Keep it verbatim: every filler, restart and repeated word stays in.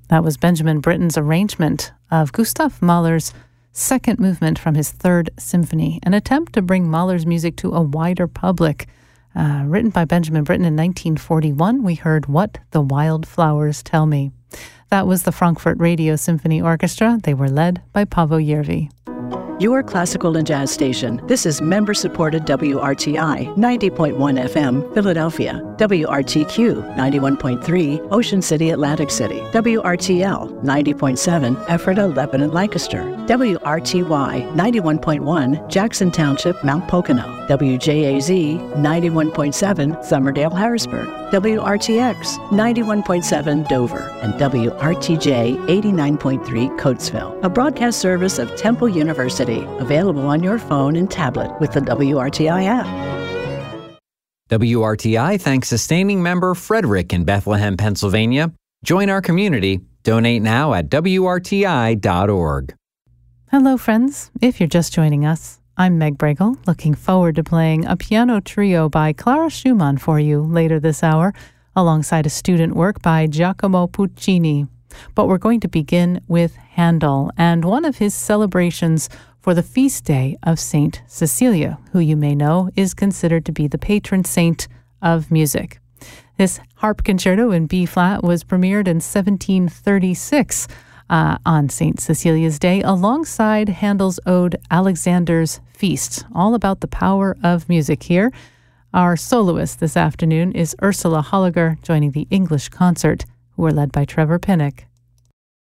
That was Benjamin Britten's arrangement of Gustav Mahler's second movement from his Third Symphony, an attempt to bring Mahler's music to a wider public. Uh, written by Benjamin Britten in nineteen forty-one, we heard What the Wild Flowers Tell Me. That was the Frankfurt Radio Symphony Orchestra. They were led by Paavo Järvi. Your classical and jazz station. This is member-supported W R T I, ninety point one F M, Philadelphia. W R T Q, ninety-one point three, Ocean City, Atlantic City. W R T L, ninety point seven, Ephrata, Lebanon, Lancaster. W R T Y, ninety-one point one, Jackson Township, Mount Pocono. W J A Z, ninety-one point seven, Summerdale, Harrisburg. W R T X, ninety-one point seven, Dover. And W R T J, eighty-nine point three, Coatesville. A broadcast service of Temple University. Available on your phone and tablet with the W R T I app. W R T I thanks sustaining member Frederick in Bethlehem, Pennsylvania. Join our community. Donate now at W R T I dot org. Hello, friends. If you're just joining us, I'm Meg Bregel, looking forward to playing a piano trio by Clara Schumann for you later this hour, alongside a student work by Giacomo Puccini. But we're going to begin with Handel and one of his celebrations for the feast day of Saint Cecilia, who you may know is considered to be the patron saint of music. This harp concerto in B-flat was premiered in seventeen thirty-six uh, on Saint Cecilia's Day alongside Handel's ode Alexander's Feast, all about the power of music here. Our soloist this afternoon is Ursula Holliger, joining the English concert, who are led by Trevor Pinnock.